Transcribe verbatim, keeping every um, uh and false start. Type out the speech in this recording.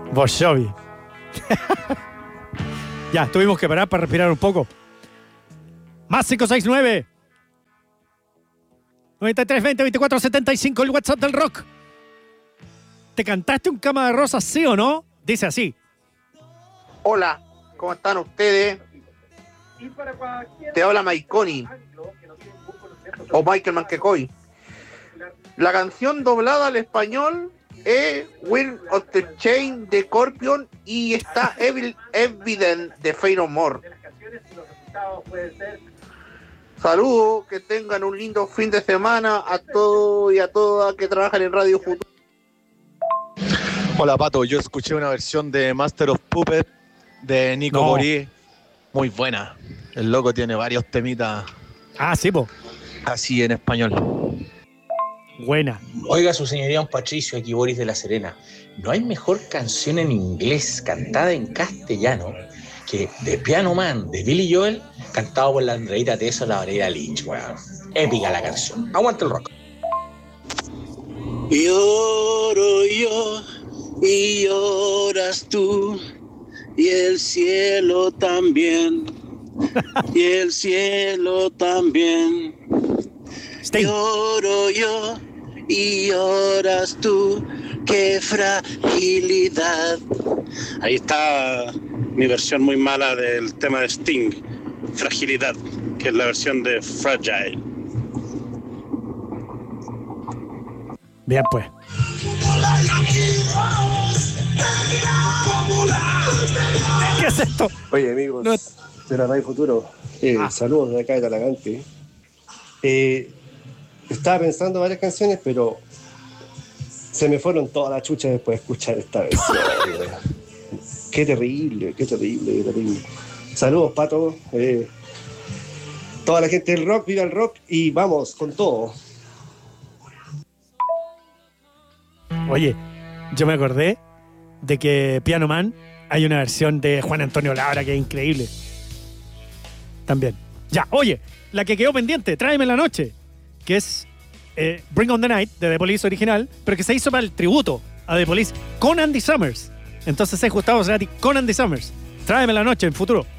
Bon Jovi. Ya, tuvimos que parar para respirar un poco. Más cinco seis nueve noventa y tres veinte veinticuatro setenta y cinco, el WhatsApp del rock. ¿Te cantaste un Cama de Rosas, sí o no? Dice así. Hola, ¿cómo están ustedes? Te habla Maiconi o Michael Manquecoy. La canción doblada al español es Will of the Chain de Scorpion y está Evil Evident de Faith No More. Saludos, que tengan un lindo fin de semana a todos y a todas que trabajan en Radio Futuro. Hola Pato, yo escuché una versión de Master of Puppets de Nico No. Morí, muy buena. El loco tiene varios temitas. Ah, sí, po. Así en español. Buena. Oiga, su señoría, un Patricio, aquí Boris de La Serena. No hay mejor canción en inglés cantada en castellano que The Piano Man de Billy Joel, cantado por la Andreita Tesa o la Valeria Lynch, weón. Épica la canción. Aguanta el rock. Lloro yo y lloras tú y el cielo también y el cielo también. Sting. Lloro yo y lloras tú, qué fragilidad. Ahí está mi versión muy mala del tema de Sting, Fragilidad, que es la versión de Fragile. Bien, pues. ¿Qué es esto? Oye, amigos No. de la Radio Futuro, eh, Ah. saludos de acá de Talagante. Eh, estaba pensando varias canciones, pero se me fueron todas las chuchas después de escuchar esta versión. Qué terrible, qué terrible, qué terrible. Saludos, Pato. Eh, toda la gente del rock, viva el rock y vamos con todo. Oye, yo me acordé de que Piano Man hay una versión de Juan Antonio Labra que es increíble. También. Ya, oye, la que quedó pendiente, Tráeme la Noche, que es eh, Bring on the Night de The Police original, pero que se hizo para el tributo a The Police con Andy Summers. Entonces es Gustavo Cerati con Andy Summers. Tráeme la Noche en futuro.